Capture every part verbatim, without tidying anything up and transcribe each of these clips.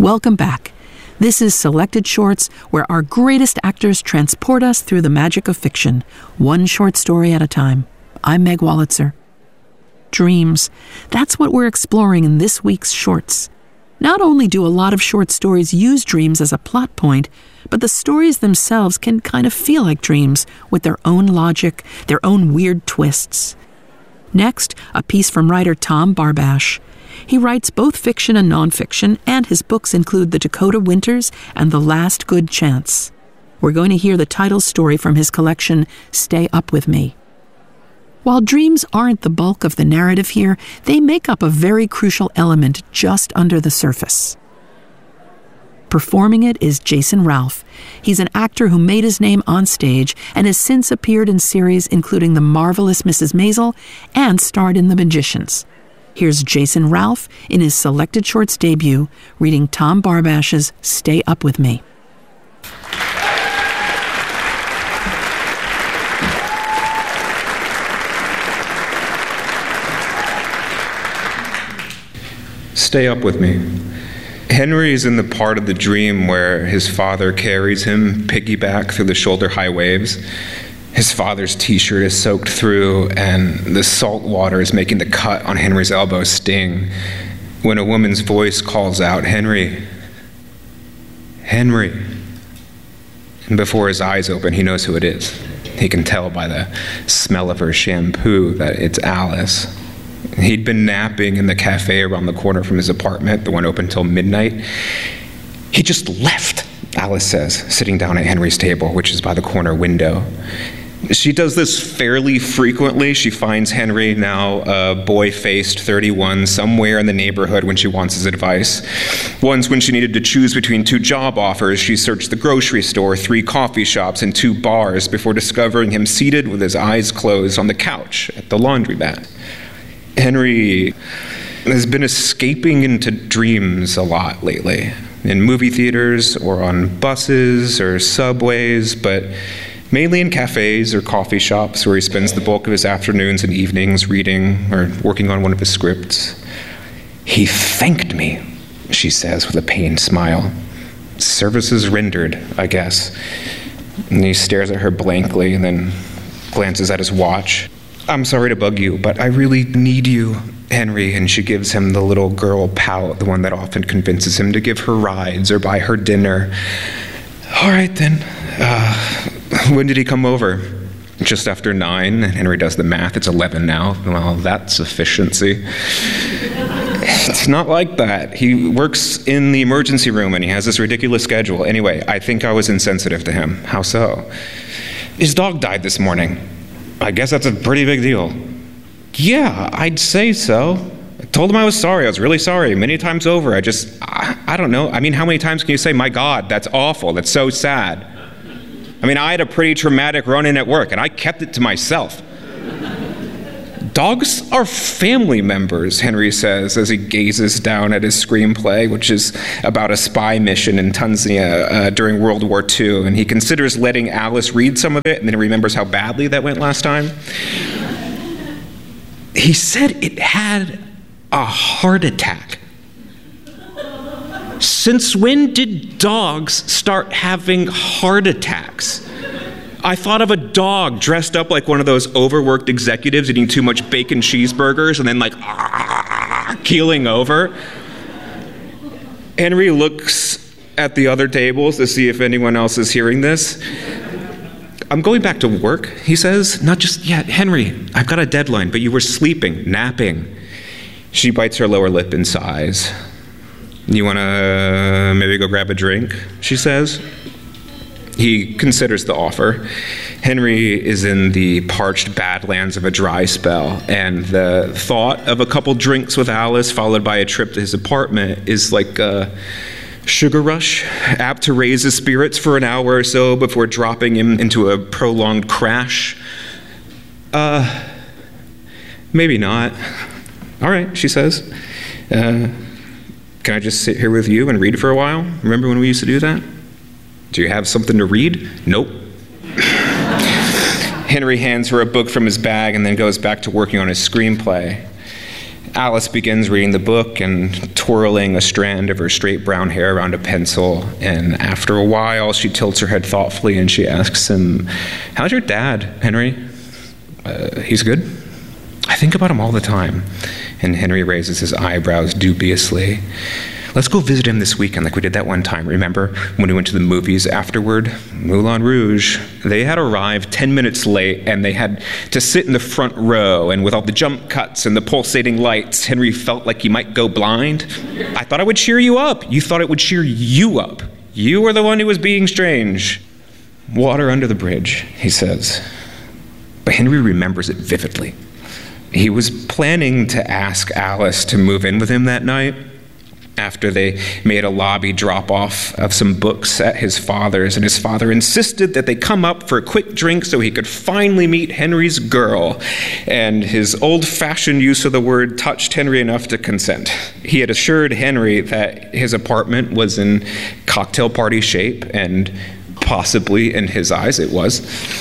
Welcome back. This is Selected Shorts, where our greatest actors transport us through the magic of fiction, one short story at a time. I'm Meg Wolitzer. Dreams. That's what we're exploring in this week's shorts. Not only do a lot of short stories use dreams as a plot point, but the stories themselves can kind of feel like dreams, with their own logic, their own weird twists. Next, a piece from writer Tom Barbash. He writes both fiction and nonfiction, and his books include The Dakota Winters and The Last Good Chance. We're going to hear the title story from his collection, Stay Up With Me. While dreams aren't the bulk of the narrative here, they make up a very crucial element just under the surface. Performing it is Jason Ralph. He's an actor who made his name on stage and has since appeared in series including The Marvelous Missus Maisel and starred in The Magicians. Here's Jason Ralph in his Selected Shorts debut, reading Tom Barbash's Stay Up With Me. Stay up with me. Henry is in the part of the dream where his father carries him piggyback through the shoulder-high waves. His father's t-shirt is soaked through, and the salt water is making the cut on Henry's elbow sting. When a woman's voice calls out, "Henry, Henry." And before his eyes open, he knows who it is. He can tell by the smell of her shampoo that it's Alice. He'd been napping in the cafe around the corner from his apartment, the one open till midnight. He just left, Alice says, sitting down at Henry's table, which is by the corner window. She does this fairly frequently. She finds Henry, now a boy-faced thirty-one, somewhere in the neighborhood when she wants his advice. Once, when she needed to choose between two job offers, she searched the grocery store, three coffee shops, and two bars before discovering him seated with his eyes closed on the couch at the laundromat. Henry has been escaping into dreams a lot lately, in movie theaters or on buses or subways, but mainly in cafes or coffee shops where he spends the bulk of his afternoons and evenings reading or working on one of his scripts. "He thanked me," she says with a pained smile. "Services rendered, I guess." And he stares at her blankly and then glances at his watch. "I'm sorry to bug you, but I really need you, Henry." And she gives him the little girl pout, the one that often convinces him to give her rides or buy her dinner. "All right, then. Uh, when did he come over?" "Just after nine." And Henry does the math. It's eleven now. Well, that's efficiency. It's not like that. He works in the emergency room and he has this ridiculous schedule. Anyway, I think I was insensitive to him. How so? "His dog died this morning." "I guess that's a pretty big deal." "Yeah, I'd say so. I told him I was sorry. I was really sorry many times over. I just, I, I don't know. I mean, how many times can you say, 'My God, that's awful. That's so sad'? I mean, I had a pretty traumatic run-in at work, and I kept it to myself." "Dogs are family members," Henry says as he gazes down at his screenplay, which is about a spy mission in Tanzania uh, during World War Two, and he considers letting Alice read some of it, and then he remembers how badly that went last time. "He said it had a heart attack." "Since when did dogs start having heart attacks?" "I thought of a dog dressed up like one of those overworked executives eating too much bacon cheeseburgers and then like ah, keeling over." Henry looks at the other tables to see if anyone else is hearing this. "I'm going back to work," he says. "Not just yet, Henry. I've got a deadline, but you were sleeping, napping." She bites her lower lip and sighs. "You want to maybe go grab a drink?" she says. He considers the offer. Henry is in the parched badlands of a dry spell, and the thought of a couple drinks with Alice followed by a trip to his apartment is like a sugar rush, apt to raise his spirits for an hour or so before dropping him into a prolonged crash. Uh, maybe not. "All right," she says. Uh, "can I just sit here with you and read for a while? Remember when we used to do that?" "Do you have something to read?" "Nope." Henry hands her a book from his bag and then goes back to working on his screenplay. Alice begins reading the book and twirling a strand of her straight brown hair around a pencil, and after a while she tilts her head thoughtfully and she asks him, "How's your dad, Henry?" Uh, he's good. I think about him all the time. And Henry raises his eyebrows dubiously. Let's go visit him this weekend like we did that one time, remember? When we went to the movies afterward? Moulin Rouge. They had arrived ten minutes late and they had to sit in the front row, and with all the jump cuts and the pulsating lights, Henry felt like he might go blind. I thought I would cheer you up. You thought it would cheer you up. You were the one who was being strange. Water under the bridge, he says. But Henry remembers it vividly. He was planning to ask Alice to move in with him that night, after they made a lobby drop-off of some books at his father's, and his father insisted that they come up for a quick drink so he could finally meet Henry's girl, and his old-fashioned use of the word touched Henry enough to consent. He had assured Henry that his apartment was in cocktail party shape, and possibly, in his eyes, it was.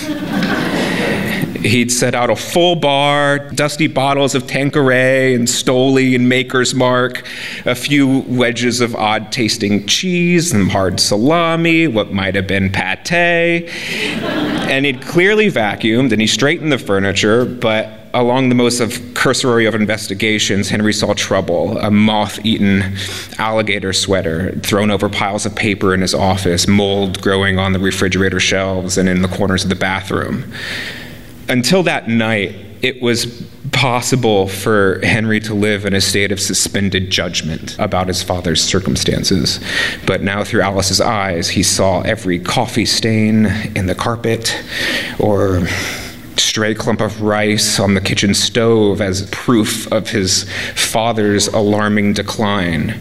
He'd set out a full bar, dusty bottles of Tanqueray and Stoli and Maker's Mark, a few wedges of odd-tasting cheese, some hard salami, what might have been pate. And he'd clearly vacuumed, and he straightened the furniture, but along the most of cursory of investigations, Henry saw trouble, a moth-eaten alligator sweater thrown over piles of paper in his office, mold growing on the refrigerator shelves and in the corners of the bathroom. Until that night, it was possible for Henry to live in a state of suspended judgment about his father's circumstances. But now through Alice's eyes, he saw every coffee stain in the carpet or stray clump of rice on the kitchen stove as proof of his father's alarming decline.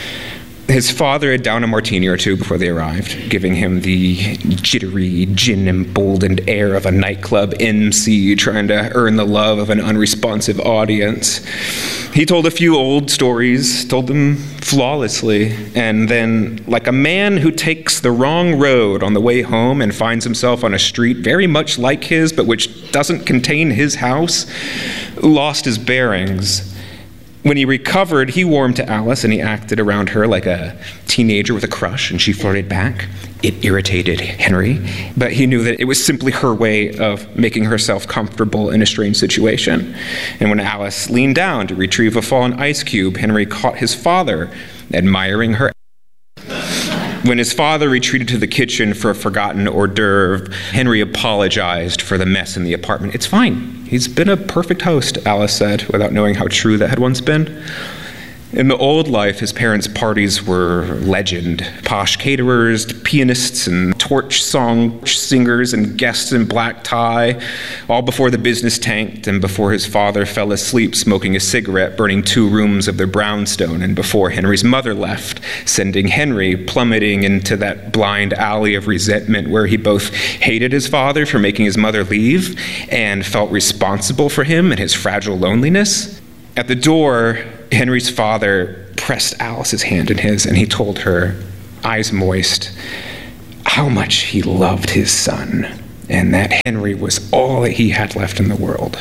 His father had downed a martini or two before they arrived, giving him the jittery, gin-emboldened air of a nightclub M C trying to earn the love of an unresponsive audience. He told a few old stories, told them flawlessly, and then, like a man who takes the wrong road on the way home and finds himself on a street very much like his, but which doesn't contain his house, lost his bearings. When he recovered, he warmed to Alice and he acted around her like a teenager with a crush, and she flirted back. It irritated Henry, but he knew that it was simply her way of making herself comfortable in a strange situation. And when Alice leaned down to retrieve a fallen ice cube, Henry caught his father admiring her. When his father retreated to the kitchen for a forgotten hors d'oeuvre, Henry apologized for the mess in the apartment. It's fine. He's been a perfect host, Alice said, without knowing how true that had once been. In the old life, his parents' parties were legend. Posh caterers, pianists, and torch song singers, and guests in black tie, all before the business tanked and before his father fell asleep smoking a cigarette, burning two rooms of their brownstone, and before Henry's mother left, sending Henry plummeting into that blind alley of resentment where he both hated his father for making his mother leave and felt responsible for him and his fragile loneliness. At the door, Henry's father pressed Alice's hand in his, and he told her, eyes moist, how much he loved his son, and that Henry was all that he had left in the world.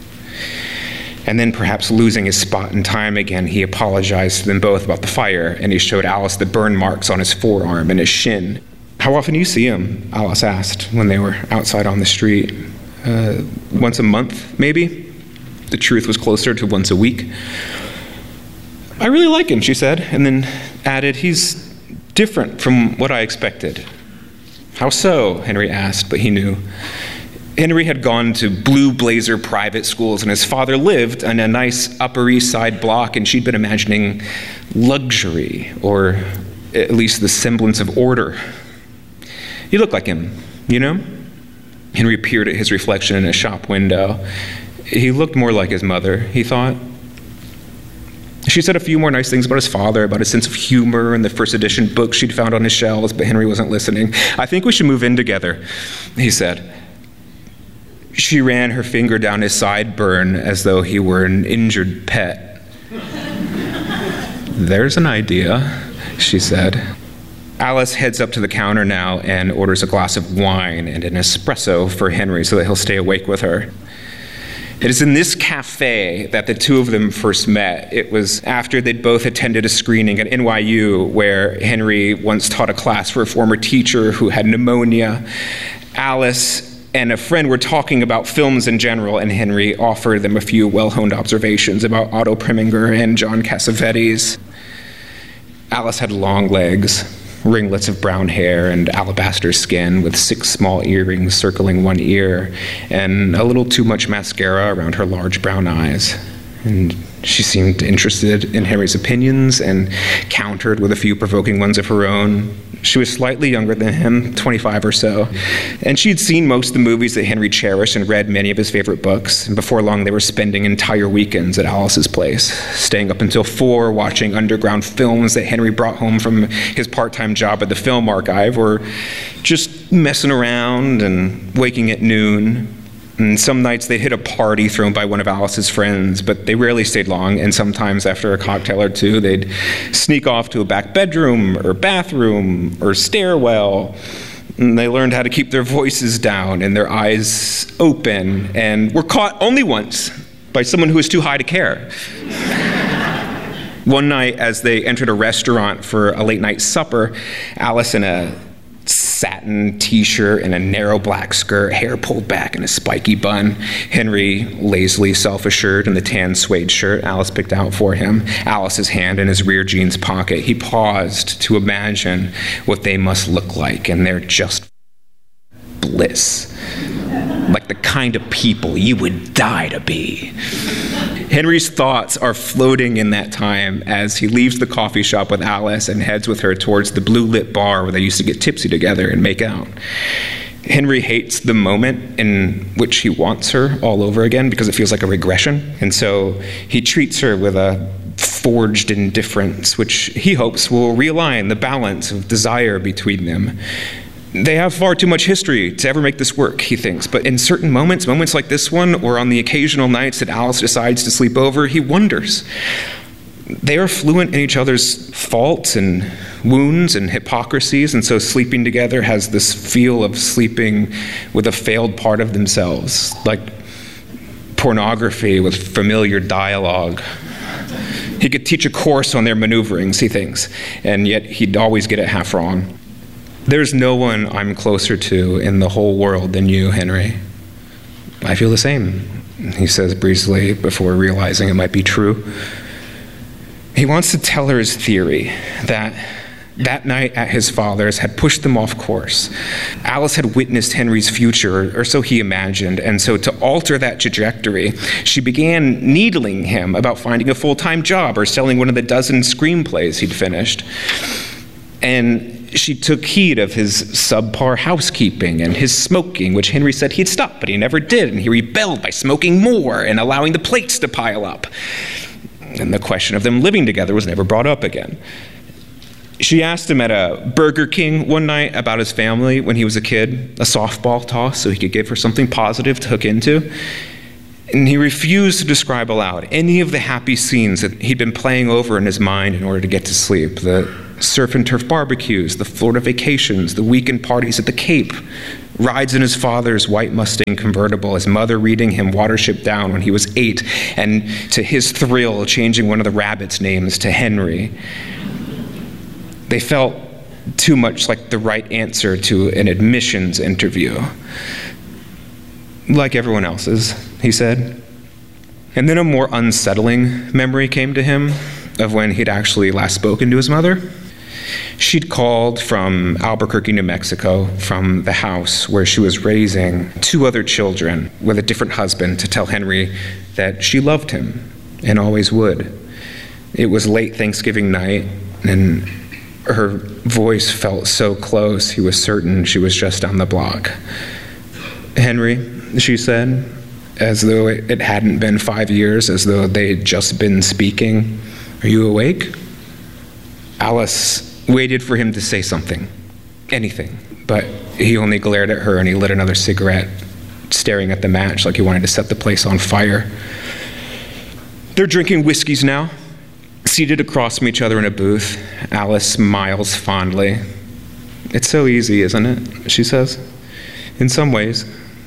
And then, perhaps losing his spot in time again, he apologized to them both about the fire, and he showed Alice the burn marks on his forearm and his shin. How often do you see him? Alice asked when they were outside on the street. Uh, once a month, maybe? The truth was closer to once a week. I really like him, she said, and then added, he's different from what I expected. How so? Henry asked, but he knew. Henry had gone to Blue Blazer private schools, and his father lived in a nice Upper East Side block, and she'd been imagining luxury, or at least the semblance of order. You look like him, you know? Henry peered at his reflection in a shop window. He looked more like his mother, he thought. She said a few more nice things about his father, about his sense of humor and the first edition books she'd found on his shelves, but Henry wasn't listening. I think we should move in together, he said. She ran her finger down his sideburn as though he were an injured pet. There's an idea, she said. Alice heads up to the counter now and orders a glass of wine and an espresso for Henry so that he'll stay awake with her. It is in this cafe that the two of them first met. It was after they'd both attended a screening at N Y U where Henry once taught a class for a former teacher who had pneumonia. Alice and a friend were talking about films in general, and Henry offered them a few well-honed observations about Otto Preminger and John Cassavetes. Alice had long legs, ringlets of brown hair and alabaster skin with six small earrings circling one ear, and a little too much mascara around her large brown eyes. And she seemed interested in Henry's opinions and countered with a few provoking ones of her own. She was slightly younger than him, twenty-five or so, and she'd seen most of the movies that Henry cherished and read many of his favorite books. And before long, they were spending entire weekends at Alice's place, staying up until four, watching underground films that Henry brought home from his part-time job at the Film Archive, or just messing around and waking at noon. And some nights they'd hit a party thrown by one of Alice's friends, but they rarely stayed long, and sometimes after a cocktail or two, they'd sneak off to a back bedroom or bathroom or stairwell. And they learned how to keep their voices down and their eyes open, and were caught only once by someone who was too high to care. One night, as they entered a restaurant for a late-night supper, Alice in a satin t-shirt and a narrow black skirt, hair pulled back in a spiky bun. Henry, lazily self-assured in the tan suede shirt Alice picked out for him, Alice's hand in his rear jeans pocket. He paused to imagine what they must look like, and they're just bliss. Like the kind of people you would die to be. Henry's thoughts are floating in that time as he leaves the coffee shop with Alice and heads with her towards the blue-lit bar where they used to get tipsy together and make out. Henry hates the moment in which he wants her all over again because it feels like a regression, and so he treats her with a forged indifference, which he hopes will realign the balance of desire between them. They have far too much history to ever make this work, he thinks, but in certain moments, moments like this one, or on the occasional nights that Alice decides to sleep over, he wonders. They are fluent in each other's faults and wounds and hypocrisies, and so sleeping together has this feel of sleeping with a failed part of themselves, like pornography with familiar dialogue. He could teach a course on their maneuverings, he thinks, and yet he'd always get it half wrong. There's no one I'm closer to in the whole world than you, Henry. I feel the same, he says breezily before realizing it might be true. He wants to tell her his theory, that that night at his father's had pushed them off course. Alice had witnessed Henry's future, or so he imagined, and so to alter that trajectory, she began needling him about finding a full-time job or selling one of the dozen screenplays he'd finished. And she took heed of his subpar housekeeping and his smoking, which Henry said he'd stop, but he never did, and he rebelled by smoking more and allowing the plates to pile up. And the question of them living together was never brought up again. She asked him at a Burger King one night about his family when he was a kid, a softball toss so he could give her something positive to hook into. And he refused to describe aloud any of the happy scenes that he'd been playing over in his mind in order to get to sleep. The surf and turf barbecues, the Florida vacations, the weekend parties at the Cape, rides in his father's white Mustang convertible, his mother reading him Watership Down when he was eight, and to his thrill, changing one of the rabbits' names to Henry. They felt too much like the right answer to an admissions interview. Like everyone else's, he said. And then a more unsettling memory came to him of when he'd actually last spoken to his mother. She'd called from Albuquerque, New Mexico, from the house where she was raising two other children with a different husband to tell Henry that she loved him and always would. It was late Thanksgiving night, and her voice felt so close, he was certain she was just down the block. Henry, she said, as though it hadn't been five years, as though they'd just been speaking, "Are you awake?" Alice waited for him to say something, anything, but he only glared at her and he lit another cigarette, staring at the match like he wanted to set the place on fire. They're drinking whiskeys now, seated across from each other in a booth. Alice smiles fondly. "It's so easy, isn't it?" she says. "In some ways.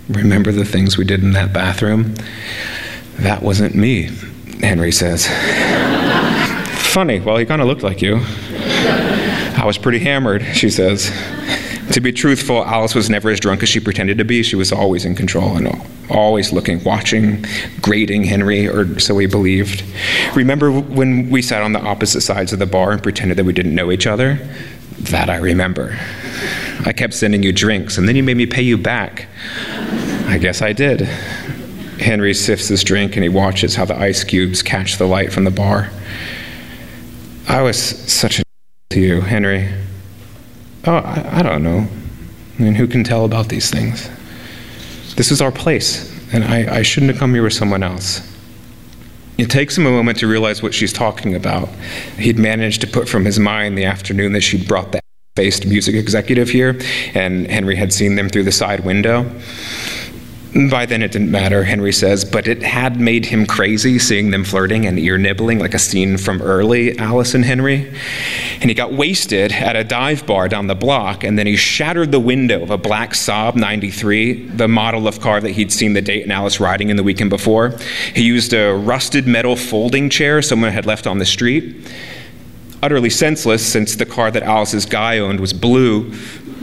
Remember the things we did in that bathroom? That wasn't me, Henry says. Funny, well, he kind of looked like you. I was pretty hammered, she says. To be truthful, Alice was never as drunk as she pretended to be. She was always in control and always looking, watching, grading Henry, or so we believed. Remember when we sat on the opposite sides of the bar and pretended that we didn't know each other? That I remember. I kept sending you drinks, and then you made me pay you back. I guess I did. Henry sifts his drink, and he watches how the ice cubes catch the light from the bar. I was such a to you, Henry. Oh, I, I don't know. I mean, who can tell about these things? This is our place, and I, I shouldn't have come here with someone else. It takes him a moment to realize what she's talking about. He'd managed to put from his mind the afternoon that she'd brought the faced music executive here, and Henry had seen them through the side window. By then it didn't matter, Henry says, but it had made him crazy seeing them flirting and ear-nibbling like a scene from early Alice and Henry. And he got wasted at a dive bar down the block, and then he shattered the window of a black Saab ninety-three, the model of car that he'd seen the date and Alice riding in the weekend before. He used a rusted metal folding chair someone had left on the street. Utterly senseless, since the car that Alice's guy owned was blue.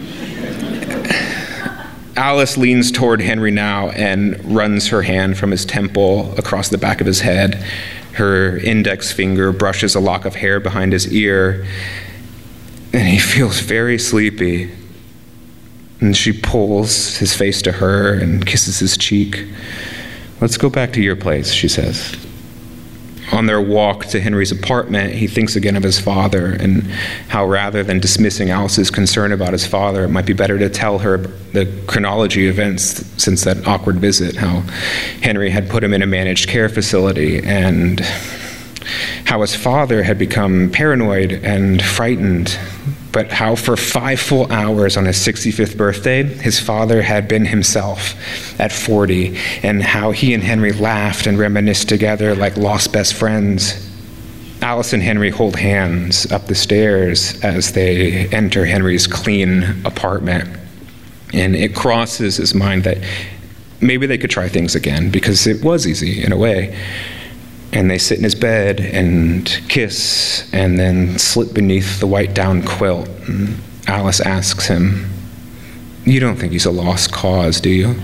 Alice leans toward Henry now and runs her hand from his temple across the back of his head. Her index finger brushes a lock of hair behind his ear, and he feels very sleepy. And she pulls his face to her and kisses his cheek. Let's go back to your place, she says. On their walk to Henry's apartment, he thinks again of his father and how rather than dismissing Alice's concern about his father, it might be better to tell her the chronology of events since that awkward visit, how Henry had put him in a managed care facility and how his father had become paranoid and frightened, but how for five full hours on his sixty-fifth birthday, his father had been himself at forty, and how he and Henry laughed and reminisced together like lost best friends. Alice and Henry hold hands up the stairs as they enter Henry's clean apartment, and it crosses his mind that maybe they could try things again, because it was easy in a way. And they sit in his bed and kiss and then slip beneath the white down quilt. And Alice asks him, "You don't think he's a lost cause, do you?"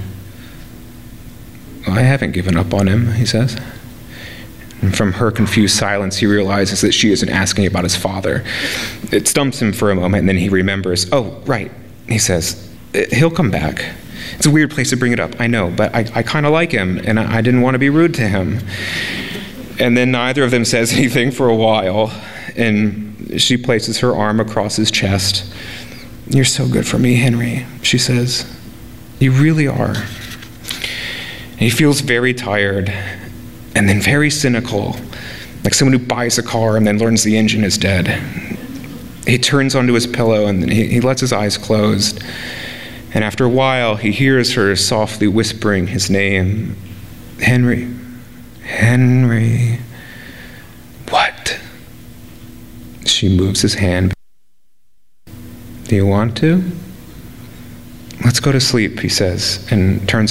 "I haven't given up on him," he says. And from her confused silence, he realizes that she isn't asking about his father. It stumps him for a moment, and then he remembers, "Oh, right," he says. "He'll come back. It's a weird place to bring it up, I know, but I, I kind of like him, and I, I didn't want to be rude to him." And then neither of them says anything for a while, and she places her arm across his chest. "You're so good for me, Henry," she says. "You really are." And he feels very tired, and then very cynical, like someone who buys a car and then learns the engine is dead. He turns onto his pillow, and he, he lets his eyes close. And after a while, he hears her softly whispering his name, "Henry. Henry." "What?" She moves his hand. "Do you want to?" "Let's go to sleep," he says, and turns